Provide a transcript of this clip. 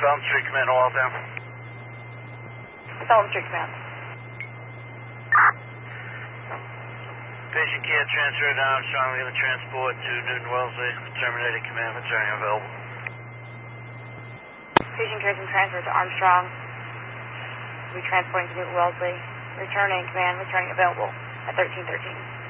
Pelham Street Command, Waltham. Pelham Street Command. Patient can't transfer to Armstrong. We're going to transport to Newton Wellesley. Terminated command, returning available. Patient care and transfer to Armstrong. We're transporting to Newton Wellesley. Returning command, returning available at 1313.